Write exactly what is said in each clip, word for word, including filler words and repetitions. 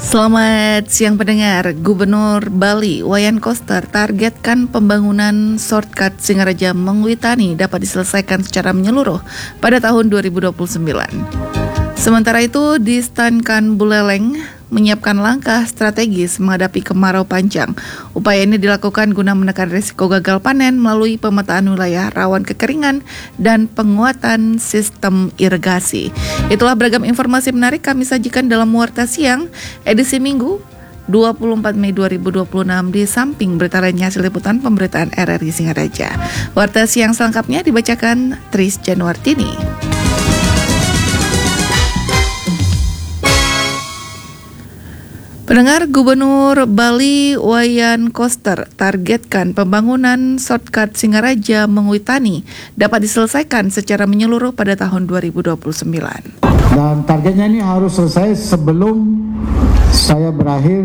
Selamat siang pendengar. Gubernur Bali Wayan Koster targetkan pembangunan shortcut Singaraja Mengwitani dapat diselesaikan secara menyeluruh pada tahun dua ribu dua puluh sembilan. Sementara itu di Stankan Buleleng menyiapkan langkah strategis menghadapi kemarau panjang. Upaya ini dilakukan guna menekan risiko gagal panen melalui pemetaan wilayah rawan kekeringan dan penguatan sistem irigasi. Itulah beragam informasi menarik kami sajikan dalam Warta Siang edisi Minggu dua puluh empat Mei dua ribu dua puluh enam di samping berita lainnya hasil liputan pemberitaan R R I Singaraja. Warta Siang selengkapnya dibacakan Tris Januartini. Pendengar, Gubernur Bali Wayan Koster targetkan pembangunan shortcut Singaraja Mengwitani dapat diselesaikan secara menyeluruh pada tahun dua ribu dua puluh sembilan. Dan targetnya ini harus selesai sebelum saya berakhir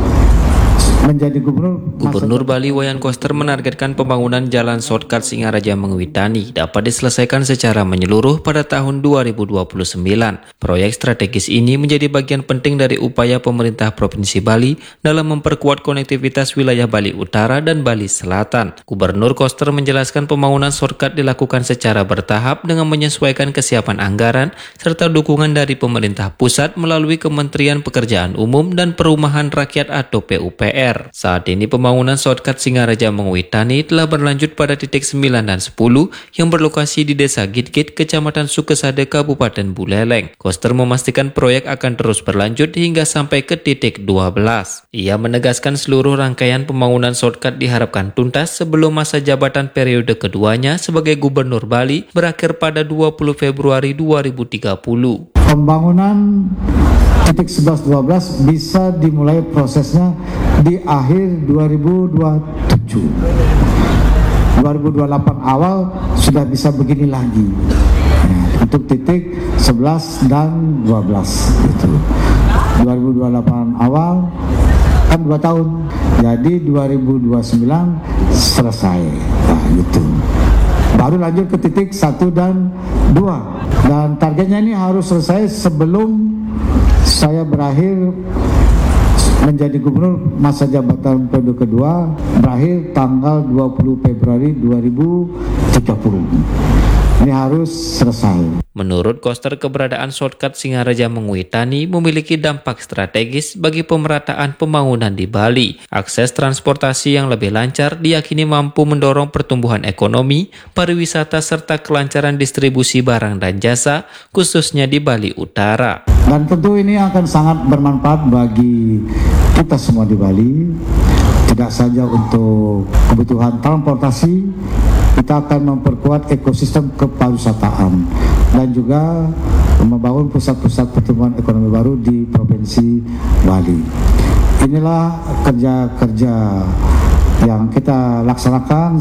menjadi gubernur. Gubernur Bali Wayan Koster menargetkan pembangunan jalan shortcut Singaraja Mengwitani dapat diselesaikan secara menyeluruh pada tahun dua ribu dua puluh sembilan. Proyek strategis ini menjadi bagian penting dari upaya pemerintah Provinsi Bali dalam memperkuat konektivitas wilayah Bali Utara dan Bali Selatan. Gubernur Koster menjelaskan pembangunan shortcut dilakukan secara bertahap dengan menyesuaikan kesiapan anggaran serta dukungan dari pemerintah pusat melalui Kementerian Pekerjaan Umum dan Perumahan Rakyat atau P U P R. Saat ini pembangunan shortcut Singaraja Mengwitani telah berlanjut pada titik sembilan dan sepuluh yang berlokasi di Desa Gitgit, Kecamatan Sukesade, Kabupaten Buleleng. Koster memastikan proyek akan terus berlanjut hingga sampai ke titik dua belas. Ia menegaskan seluruh rangkaian pembangunan shortcut diharapkan tuntas sebelum masa jabatan periode keduanya sebagai Gubernur Bali berakhir pada dua puluh Februari dua ribu tiga puluh. Pembangunan titik sebelas dua belas bisa dimulai prosesnya di akhir dua ribu dua puluh tujuh. dua ribu dua puluh delapan awal sudah bisa begini lagi. Nah, untuk titik sebelas dan dua belas itu. dua ribu dua puluh delapan awal kan dua tahun. Jadi dua ribu dua puluh sembilan selesai. Nah, gitu. Baru lanjut ke titik satu dan dua. Dan targetnya ini harus selesai sebelum saya berakhir menjadi gubernur masa jabatan periode kedua berakhir tanggal dua puluh Februari dua ribu tiga puluh. Ini harus selesai. Menurut Koster, keberadaan shortcut Singaraja Mengwitani memiliki dampak strategis bagi pemerataan pembangunan di Bali. Akses transportasi yang lebih lancar diyakini mampu mendorong pertumbuhan ekonomi, pariwisata, serta kelancaran distribusi barang dan jasa, khususnya di Bali Utara. Dan tentu ini akan sangat bermanfaat bagi kita semua di Bali, tidak saja untuk kebutuhan transportasi, kita akan memperkuat ekosistem kepariwisataan dan juga membangun pusat-pusat pertumbuhan ekonomi baru di Provinsi Bali. Inilah kerja-kerja yang kita laksanakan